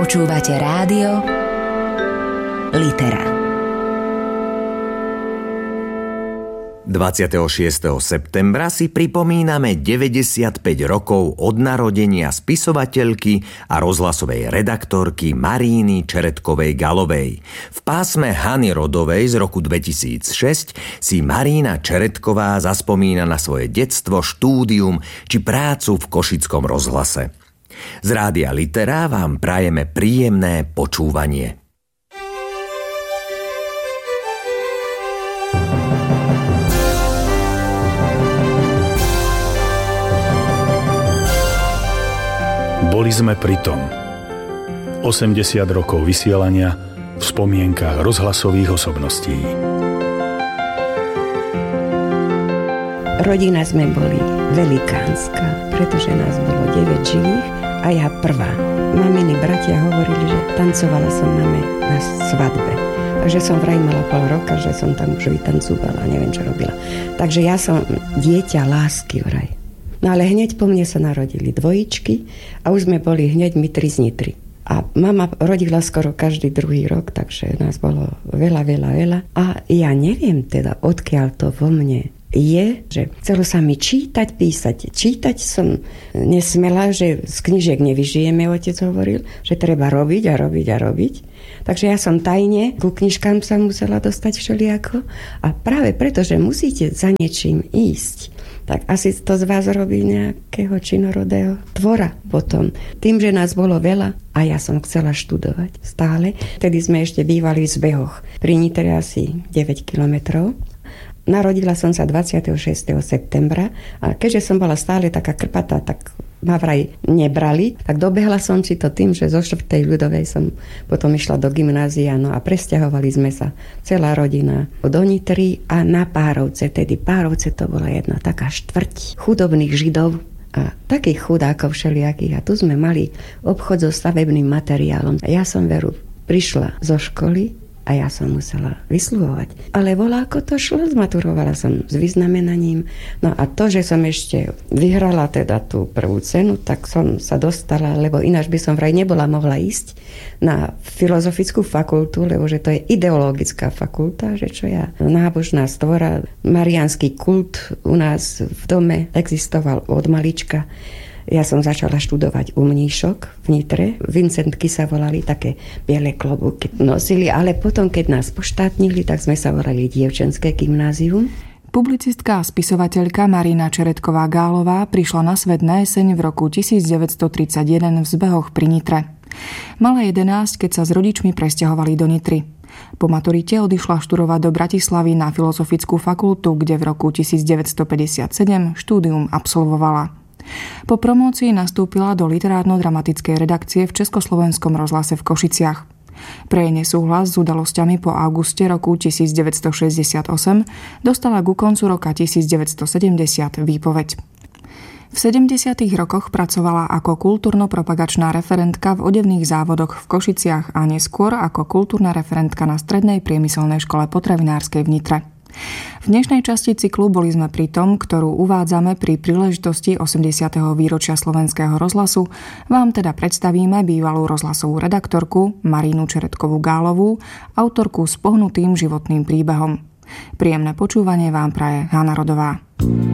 Počúvate rádio Litera. 26. septembra si pripomíname 95 rokov od narodenia spisovateľky a rozhlasovej redaktorky Maríny Čeretkovej-Galovej. V pásme Hany Rodovej z roku 2006 si Marína Čeretková zaspomína na svoje detstvo, štúdium či prácu v Košickom rozhlase. Z Rádia Litera vám prajeme príjemné počúvanie. Boli sme pritom. 80 rokov vysielania v spomienkach rozhlasových osobností. Rodina sme boli velikánska, pretože nás bolo 9 živých a ja prvá. Maminy bratia hovorili, že tancovala som mame na svadbe. Takže som vraj mala pol roka, že som tam už vytancovala, neviem, čo robila. Takže ja som dieťa lásky vraj. No ale hneď po mne sa narodili dvojičky a už sme boli hneď my 3 z Nitry. A mama rodila skoro každý druhý rok, takže nás bolo veľa. A ja neviem teda, odkiaľ to vo mne je, že chcelo sa mi čítať, písať. Čítať som nesmela, že z knižiek nevyžijeme, otec hovoril, že treba robiť. Takže ja som tajne ku knižkám sa musela dostať všelijako. A práve preto, že musíte za niečím ísť, tak asi to z vás robí nejakého činorodého tvora potom. Tým, že nás bolo veľa a ja som chcela študovať stále. Vtedy sme ešte bývali v Zbehoch. Pri Nitre asi 9 kilometrov. Narodila som sa 26. septembra a keďže som bola stále taká krpatá, tak ma vraj nebrali, tak dobehla som si to tým, že zo 4. ľudovej som potom išla do gymnázia, no a presťahovali sme sa celá rodina do Nitry a na Párovce. Tedy Párovce to bola jedna taká štvrť chudobných Židov a takých chudákov všelijakých. A tu sme mali obchod so stavebným materiálom. A ja som veru prišla zo školy a ja som musela vysluhovať. Ale voľako to šlo, zmaturovala som s vyznamenaním. No a to, že som ešte vyhrala teda tú prvú cenu, tak som sa dostala, lebo ináč by som vraj nebola mohla ísť na filozofickú fakultu, lebo že to je ideologická fakulta, že čo ja, nábožná stvora, mariánsky kult u nás v dome existoval od malička. Ja som začala študovať u mníšok v Nitre. Vincentky sa volali, také biele klobúky nosili, ale potom, keď nás poštátnili, tak sme sa volali dievčenské gymnázium. Publicistka a spisovateľka Marína Čeretková-Gálová prišla na svet na jeseň v roku 1931 v Zbehoch pri Nitre. Mala 11, keď sa s rodičmi presťahovali do Nitry. Po maturite odišla študovať do Bratislavy na Filozofickú fakultu, kde v roku 1957 štúdium absolvovala. Po promócii nastúpila do literárno-dramatickej redakcie v Československom rozhlase v Košiciach. Pre jej nesúhlas s udalosťami po auguste roku 1968 dostala ku koncu roka 1970 výpoveď. V 70. rokoch pracovala ako kultúrno-propagačná referentka v odevných závodoch v Košiciach a neskôr ako kultúrna referentka na Strednej priemyselnej škole potravinárskej v Nitre. V dnešnej časti cyklu Boli sme pri tom, ktorú uvádzame pri príležitosti 80. výročia Slovenského rozhlasu, vám teda predstavíme bývalú rozhlasovú redaktorku Marínu Čeretkovú-Gálovú, autorku s pohnutým životným príbehom. Príjemné počúvanie vám praje Hana Rodová.